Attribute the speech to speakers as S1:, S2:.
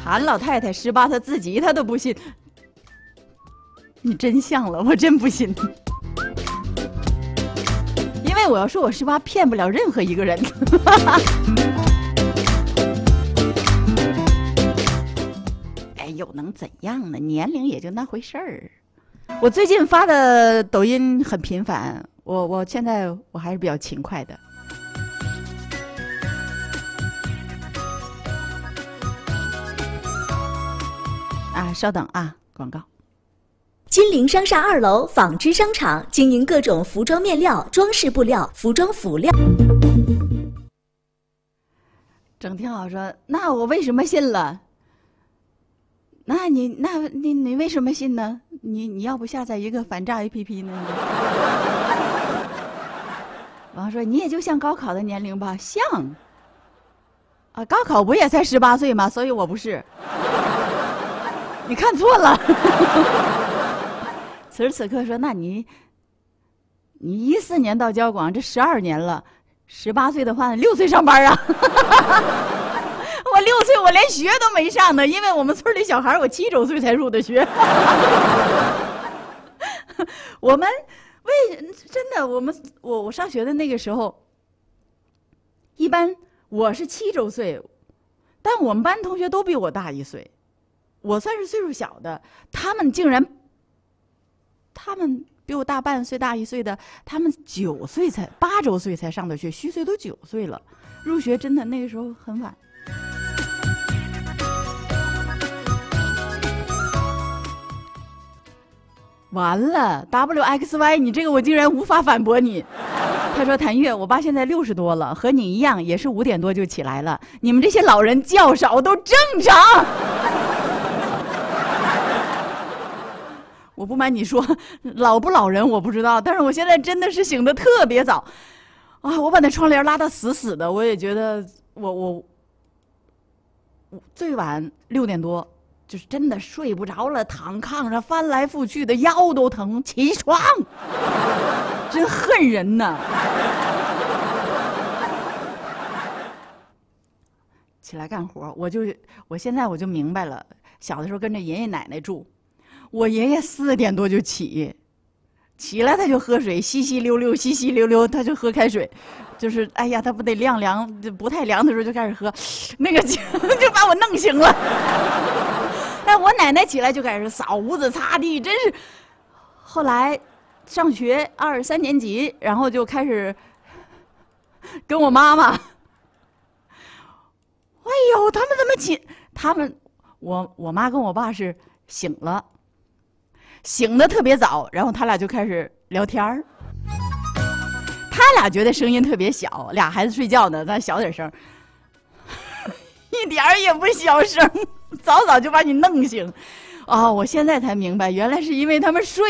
S1: 俺老太太18，她自己她都不信。你真像了，我真不信。因为我要说我18，骗不了任何一个人。哎，又能怎样呢？年龄也就那回事儿。我最近发的抖音很频繁，我现在我还是比较勤快的。啊，稍等啊，广告。
S2: 金陵商厦2楼纺织商场，经营各种服装面料、装饰布料、服装辅料。
S1: 整挺好说，那我为什么信了？那你为什么信呢？你要不下载一个反诈 APP 呢？王说你也就像高考的年龄吧，像啊，高考不也才18岁吗？所以我不是。你看错了。此时此刻说，那你14年到交广，这12年了，18岁的话，6岁上班啊。我6岁我连学都没上呢，因为我们村里小孩我7周岁才入的学。我们真的我上学的那个时候，一般我是7周岁，但我们班同学都比我大1岁，我算是岁数小的，他们比我大半岁、大1岁的，他们9岁才8周岁才上的学，虚岁都9岁了，入学真的那个时候很晚。完了 ，WXY， 你这个我竟然无法反驳你。他说：“谭月，我爸现在60多了，和你一样，也是5点多就起来了。你们这些老人觉少都正常。”我不瞒你说，老不老人我不知道，但是我现在真的是醒得特别早，啊！我把那窗帘拉得死死的，我也觉得我最晚6点多。就是真的睡不着了，躺炕上翻来覆去的，腰都疼，起床，真恨人呐！起来干活，我现在我就明白了。小的时候跟着爷爷奶奶住，我爷爷4点多就起来他就喝水，稀稀溜溜，稀稀溜溜，他就喝开水，就是哎呀，他不得凉，不太凉的时候就开始喝，那个就把我弄醒了。但我奶奶起来就开始扫屋子、擦地，真是。后来上学2、3年级，然后就开始跟我妈妈。哎呦，他们怎么起？我妈跟我爸是醒了，醒得特别早，然后他俩就开始聊天儿。他俩觉得声音特别小，俩孩子睡觉呢，咱小点声，一点儿也不小声。早早就把你弄醒，啊！我现在才明白，原来是因为他们睡。